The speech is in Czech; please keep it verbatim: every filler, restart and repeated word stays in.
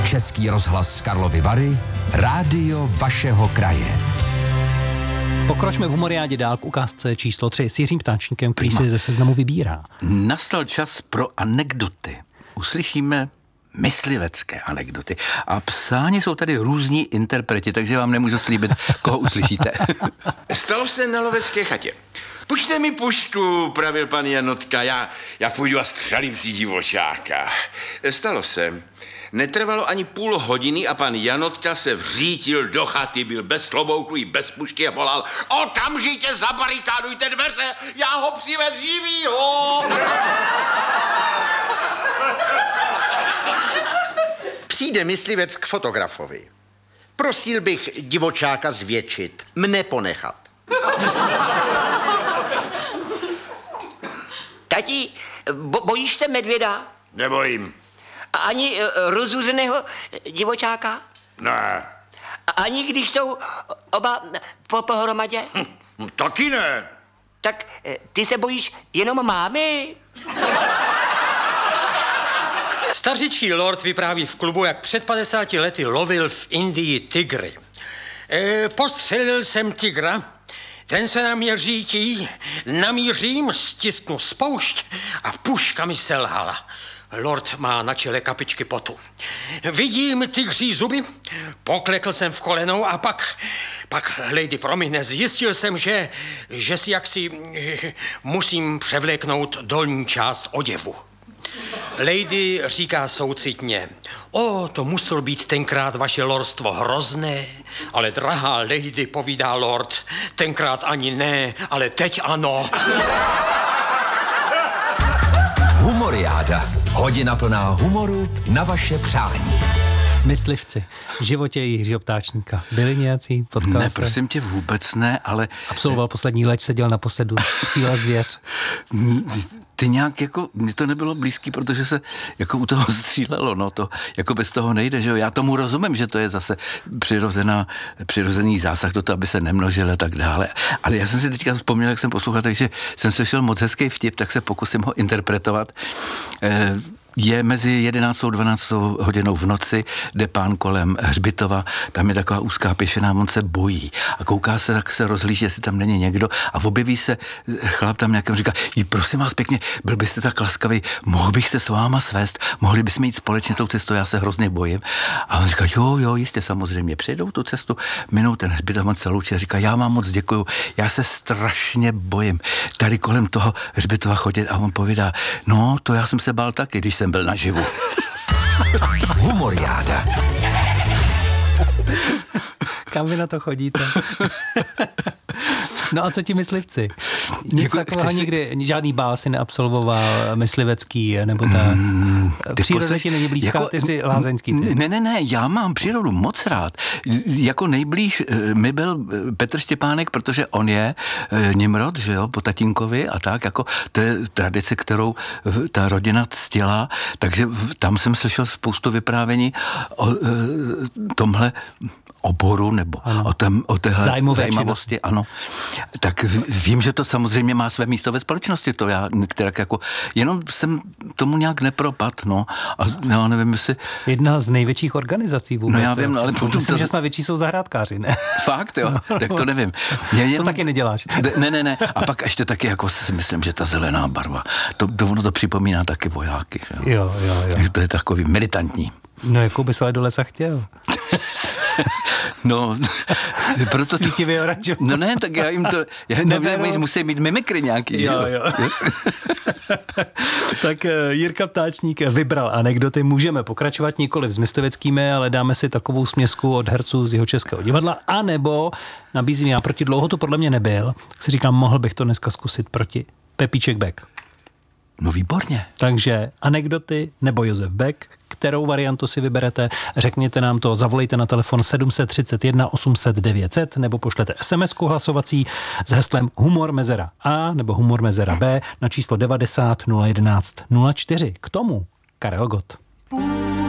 Český rozhlas Karlovy Vary, rádio vašeho kraje. Pokročme v humoriádě dál k ukázce číslo tři s Jiřím Ptáčníkem, který si ze seznamu vybírá. Nastal čas pro anekdoty. Uslyšíme myslivecké anekdoty. A psáni jsou tady různí interpreti, takže vám nemůžu slíbit, koho uslyšíte. Stalo se na lovecké chatě. Pušte mi pušku, pravil pan Janotka, já, já půjdu a střelím si divočáka. Stalo se. Netrvalo ani půl hodiny a pan Janotka se vřítil do chaty, byl bez klobouku i bez pušky a volal: okamžitě zabarikádujte dveře, já ho přivez živýho! Přijde myslivec k fotografovi. Prosil bych divočáka zvětšit, mne ponechat. Tati, bo- bojíš se medvěda? Nebojím. A ani uh, rozuřeného divočáka? Ne. A ani když jsou oba po pohromadě? Hm, taky ne. Tak uh, ty se bojíš jenom mámy? Stařičký lord vypráví v klubu, jak před padesáti lety lovil v Indii tygry. E, postřelil jsem tygra, ten se na mě řítí, namířím, stisknu spoušť a puška mi selhala. Lord má na čele kapičky potu. Vidím tygří zuby, poklekl jsem v kolenou a pak, pak, lady, promiň, zjistil jsem, že, že si jaksi eh, musím převléknout dolní část oděvu. Lady říká soucitně: o, to muselo být tenkrát vaše lordstvo hrozné, ale drahá lady, povídá lord, tenkrát ani ne, ale teď ano. Humoriáda. Hodina plná humoru na vaše přání. Myslivci v životě Jiřího Ptáčníka. Byli nějací? Potkal Ne, se? prosím tě, vůbec ne, ale... Absolvoval poslední leč, seděl na posedu, síla zvěř. Ty nějak jako, mně to nebylo blízký, protože se jako u toho střílelo, no to jako bez toho nejde, že jo. Já tomu rozumím, že to je zase přirozená, přirozený zásah do toho, aby se nemnožil a tak dále. Ale já jsem si teďka vzpomněl, jak jsem poslouchal, takže jsem slyšel moc hezký vtip, tak se pokusím ho interpretovat. Eh, Je mezi jedenáctou a dvanáctou hodinou v noci, jde pán kolem hřbitova, tam je taková úzká pěšina, on se bojí a kouká se, tak se rozhlíží, jestli tam není někdo a objeví se chlap tam nějakým, říká: prosím vás pěkně, byl byste tak laskavý, mohl bych se s váma svést, mohli bychom jít společně tou cestou, já se hrozně bojím. A on říká: jo, jo, jistě, samozřejmě, přijedou tu cestu, minou ten hřbitov, on se loučí a říká: já vám moc děkuju, já se strašně bojím tady kolem toho hřbitova chodit. A on povídá: no, to já jsem se bál taky, když jsem byl naživu. Humoriáda. Kam vy na to chodíte? No a co ti myslivci? Nic Jako, takového si... nikdy, žádný bál si neabsolvoval, myslivecký, nebo ta mm, příroda poseš, ti není blízká, jako, ty jsi lázeňský. Ty. Ne, ne, ne, já mám přírodu moc rád. Jako nejblíž mi byl Petr Štěpánek, protože on je Nimrod, že jo, po tatínkovi a tak, jako to je tradice, kterou ta rodina ctila, takže tam jsem slyšel spoustu vyprávění o tomhle oboru, nebo ano. o, tém, o téhle Zájmové zajímavosti, činnosti. Ano. Tak vím, že to samozřejmě má své místo ve společnosti, to já některá jako, jenom jsem tomu nějak nepropad, no, a já nevím, jestli... Jedna z největších organizací vůbec. No já vím, no, ale... To, myslím, to... že snad větší jsou zahrádkáři, ne? Fakt, jo, no, tak to nevím. Je, jenom... To taky neděláš. Ne, ne, ne, a pak ještě taky jako si myslím, že ta zelená barva, to, to ono to připomíná taky vojáky, jo. Jo, jo, jo. To je takový militantní. No, jakou bys ale do lesa chtěl? No, proto... Svítivě oranžový. No ne, tak já jim to... Já nevím, musí mít mimikry nějaký. Jo, jo. Yes. Tak Jirka Ptáčník vybral anekdoty. Můžeme pokračovat nikoliv s mysliveckými, ale dáme si takovou směsku od herců z Jihočeského divadla, anebo nabízím já proti dlouho, to podle mě nebyl, tak si říkám, mohl bych to dneska zkusit proti Pepíček Beck. No výborně. Takže anekdoty nebo Josef Beck, kterou variantu si vyberete, řekněte nám to, zavolejte na telefon sedm set třicet jedna osm set devět set nebo pošlete SMSku hlasovací s heslem Humor mezera A nebo Humor mezera B na číslo devadesát nula jedenáct nula čtyři. K tomu Karel Gott.